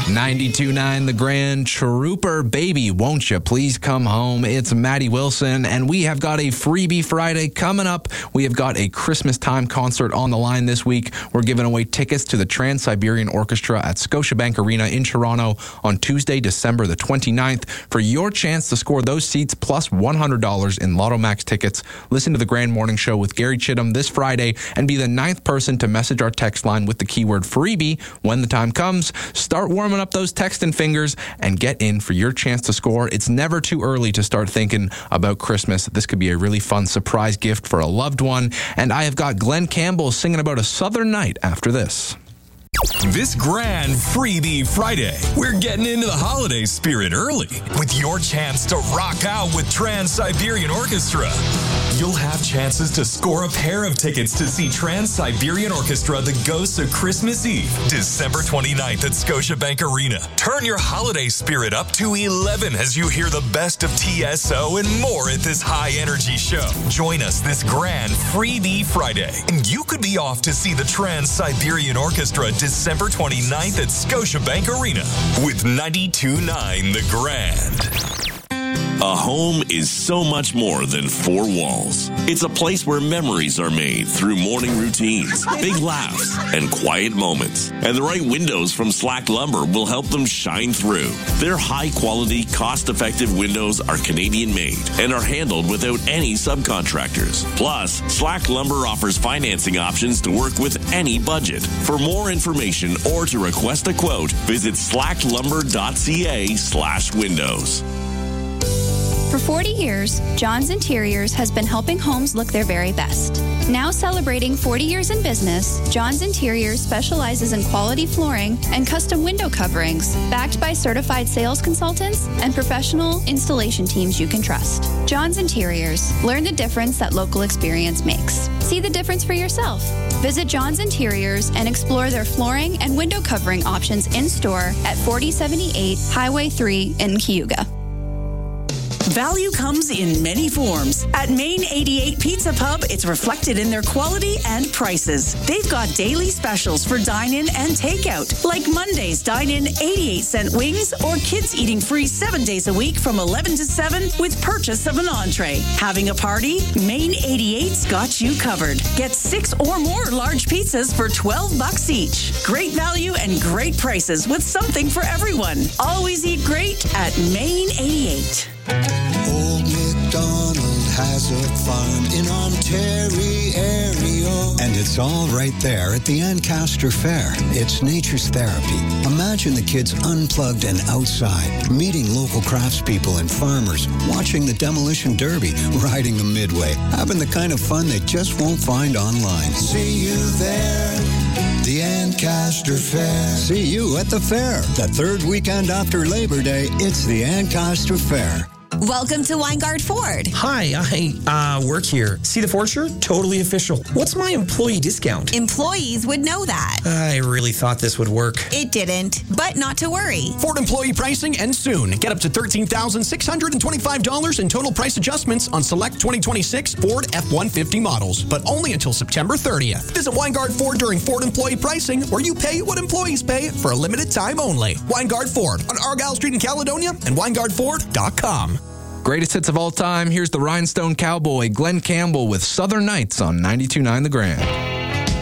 92.9 The Grand Trooper, baby, won't you please come home? It's Maddie Wilson, and we have got a Freebie Friday coming up. We have got a Christmas time concert on the line this week. We're giving away tickets to the Trans-Siberian Orchestra at Scotiabank Arena in Toronto on Tuesday, December the 29th. For your chance to score those seats plus $100 in Lotto Max tickets, listen to the Grand Morning Show with Gary Chittum this Friday and be the 9th person to message our text line with the keyword freebie when the time comes. Start warming up those texting fingers and get in for your chance to score. It's never too early to start thinking about Christmas. This could be a really fun surprise gift for a loved one. And I have got Glenn Campbell singing about a Southern night after this. This Grand Freebie Friday, we're getting into the holiday spirit early with your chance to rock out with Trans-Siberian Orchestra. You'll have chances to score a pair of tickets to see Trans-Siberian Orchestra, The Ghosts of Christmas Eve, December 29th at Scotiabank Arena. Turn your holiday spirit up to 11 as you hear the best of TSO and more at this high-energy show. Join us this Grand Freebie Friday, and you could be off to see the Trans-Siberian Orchestra December 29th at Scotiabank Arena with 92.9 The Grand. A home is so much more than four walls. It's a place where memories are made through morning routines, big laughs, and quiet moments. And the right windows from Slack Lumber will help them shine through. Their high-quality, cost-effective windows are Canadian-made and are handled without any subcontractors. Plus, Slack Lumber offers financing options to work with any budget. For more information or to request a quote, visit slacklumber.ca/windows. For 40 years, John's Interiors has been helping homes look their very best. Now celebrating 40 years in business, John's Interiors specializes in quality flooring and custom window coverings, backed by certified sales consultants and professional installation teams you can trust. John's Interiors. Learn the difference that local experience makes. See the difference for yourself. Visit John's Interiors and explore their flooring and window covering options in-store at 4078 Highway 3 in Cayuga. Value comes in many forms. At Main 88 Pizza Pub, it's reflected in their quality and prices. They've got daily specials for dine-in and takeout, like Monday's dine-in 88-cent wings or kids eating free 7 days a week from 11 to 7 with purchase of an entree. Having a party? Main 88's got you covered. Get 6 or more large pizzas for $12 each. Great value and great prices with something for everyone. Always eat great at Main 88. Old MacDonald has a farm in Ontario. And it's all right there at the Ancaster Fair. It's nature's therapy. Imagine the kids unplugged and outside, meeting local craftspeople and farmers, watching the demolition derby, riding the midway, having the kind of fun they just won't find online. See you there. The Ancaster Fair. See you at the fair. The third weekend after Labor Day, it's the Ancaster Fair. Welcome to Weingard Ford. Hi, I work here. See the Ford shirt? Totally official. What's my employee discount? Employees would know that. I really thought this would work. It didn't, but not to worry. Ford employee pricing ends soon. Get up to $13,625 in total price adjustments on select 2026 Ford F-150 models, but only until September 30th. Visit Weingard Ford during Ford employee pricing, where you pay what employees pay for a limited time only. Weingard Ford on Argyle Street in Caledonia and WeingardFord.com. Greatest hits of all time. Here's the Rhinestone Cowboy, Glenn Campbell with Southern Nights on 92.9 The Grand.